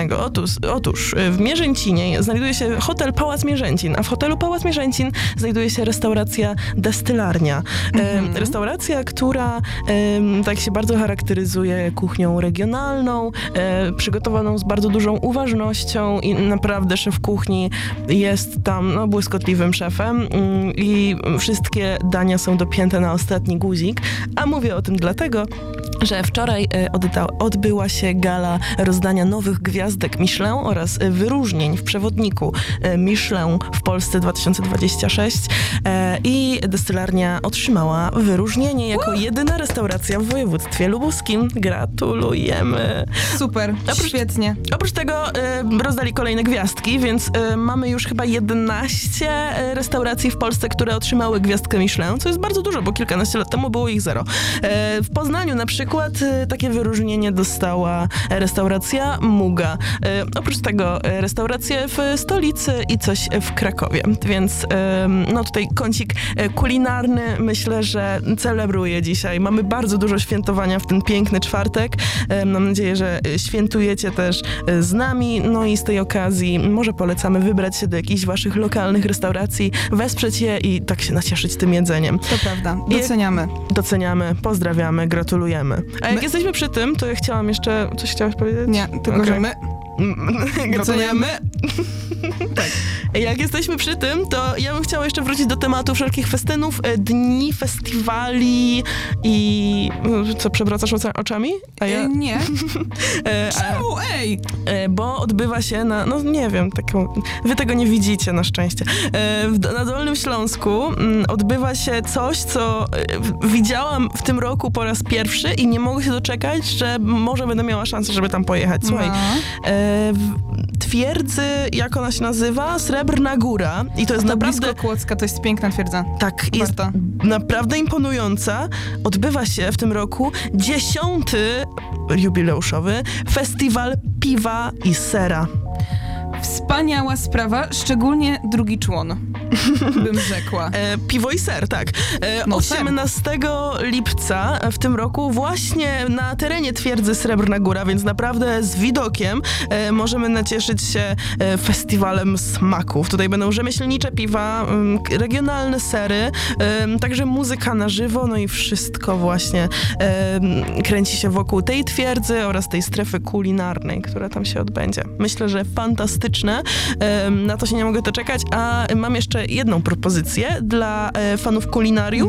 fantastycznego. Otóż w Mierzęcinie znajduje się hotel Pałac Mierzęcin, a w hotelu Pałac Mierzęcin znajduje się restauracja Destylarnia. Restauracja, która tak się bardzo charakteryzuje kuchnią regionalną, przygotowaną z bardzo dużą uważnością i naprawdę szef kuchni jest tam błyskotliwym szefem i wszystkie dania są dopięte na ostatni guzik, a mówię o tym dlatego, że wczoraj odbyła się gala rozdania nowych gwiazdek Michelin oraz wyróżnień w przewodniku Michelin w Polsce 2026 i destylarnia otrzymała wyróżnienie jako jedyna restauracja w województwie lubuskim. Gratulujemy! Super, świetnie. Oprócz tego rozdali kolejne gwiazdki, więc mamy już chyba 11 restauracji w Polsce, które otrzymały gwiazdkę Michelin, co jest bardzo dużo, bo kilkanaście lat temu było ich 0. W Poznaniu na przykład takie wyróżnienie dostała restauracja Muga. Oprócz tego restauracje w stolicy i coś w Krakowie. Więc tutaj kącik kulinarny myślę, że celebruje dzisiaj. Mamy bardzo dużo świętowania w ten piękny czwartek. Mam nadzieję, że świętujecie też z nami. No i z tej okazji może polecamy wybrać się do jakichś waszych lokalnych restauracji, wesprzeć je i tak się nacieszyć tym jedzeniem. To prawda. Doceniamy. Doceniamy, pozdrawiamy, gratulujemy. A jak jesteśmy przy tym, to ja chciałam jeszcze... Coś chciałaś powiedzieć? Nie, tylko że my... Gratulujemy. Tak. Jak jesteśmy przy tym, to ja bym chciała jeszcze wrócić do tematu wszelkich festynów, dni, festiwali i... Co, przewracasz oczami? A ja... Nie. Czemu? Ej! Bo odbywa się na... No nie wiem, wy tego nie widzicie na szczęście. Na Dolnym Śląsku odbywa się coś, co widziałam w tym roku po raz pierwszy i nie mogę się doczekać, że może będę miała szansę, żeby tam pojechać. Słuchaj, w twierdzy, jak ona się nazywa? Srebrna Góra. I to jest naprawdę... blisko Kłodzka, to jest piękna twierdza. Tak, jest naprawdę imponująca. Odbywa się w tym roku 10. jubileuszowy Festiwal Piwa i Sera. Wspaniała sprawa, szczególnie drugi człon, bym rzekła. Piwo i ser, tak. 18 lipca w tym roku właśnie na terenie twierdzy Srebrna Góra, więc naprawdę z widokiem możemy nacieszyć się festiwalem smaków. Tutaj będą rzemieślnicze piwa, regionalne sery, także muzyka na żywo, no i wszystko właśnie kręci się wokół tej twierdzy oraz tej strefy kulinarnej, która tam się odbędzie. Myślę, że fantastyczne. Na to się nie mogę doczekać, a mam jeszcze jedną propozycję dla fanów kulinariów.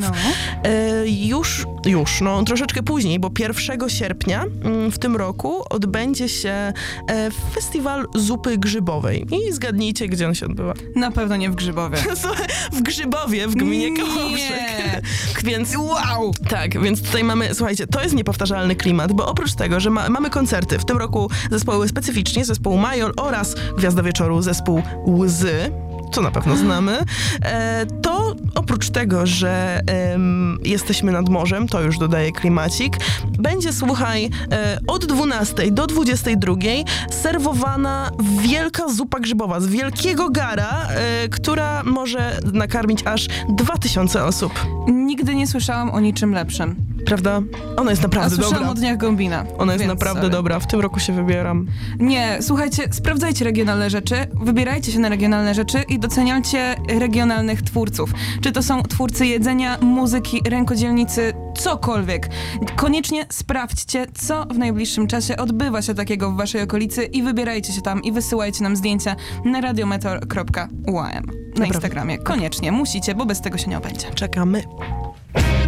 No. Troszeczkę później, bo 1 sierpnia w tym roku odbędzie się festiwal zupy grzybowej. I zgadnijcie, gdzie on się odbywa. Na pewno nie w Grzybowie. W Grzybowie, w gminie Kołowrzyk. Więc wow! Tak, więc tutaj mamy, słuchajcie, to jest niepowtarzalny klimat, bo oprócz tego, że mamy koncerty, w tym roku zespoły specyficznie, zespół Major oraz Gwiazda Wieczoru, zespół Łzy, co na pewno znamy, to oprócz tego, że jesteśmy nad morzem, to już dodaje klimacik, będzie, słuchaj, od 12 do 22 serwowana wielka zupa grzybowa z wielkiego gara, która może nakarmić aż 2000 osób. Nigdy nie słyszałam o niczym lepszym. Prawda? Ona jest naprawdę dobra. Słyszałam o Dniach Gombina. Ona jest naprawdę dobra. W tym roku się wybieram. Nie, słuchajcie, sprawdzajcie regionalne rzeczy, wybierajcie się na regionalne rzeczy i doceniajcie regionalnych twórców. Czy to są twórcy jedzenia, muzyki, rękodzielnicy, cokolwiek. Koniecznie sprawdźcie, co w najbliższym czasie odbywa się takiego w waszej okolicy i wybierajcie się tam i wysyłajcie nam zdjęcia na radiometeor.uam na Instagramie. Koniecznie, musicie, bo bez tego się nie obędzie. Czekamy.